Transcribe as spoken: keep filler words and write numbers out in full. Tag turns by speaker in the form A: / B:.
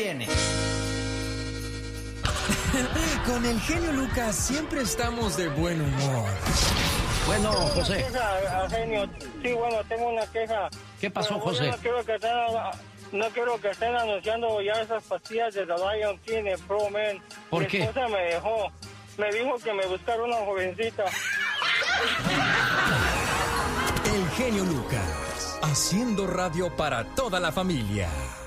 A: viene.
B: Con el genio Lucas siempre estamos de buen humor.
C: Bueno, José.
D: Queja, genio. Sí, bueno, tengo una queja.
C: ¿Qué pasó,
D: Pero,
C: José?
D: No quiero que estén, no quiero que estén anunciando ya esas pastillas de The Lion King en Pro Man.
C: ¿Por
D: Mi
C: qué?
D: esposa me dejó. Me dijo que me buscara una jovencita.
B: El genio Lucas, haciendo radio para toda la familia.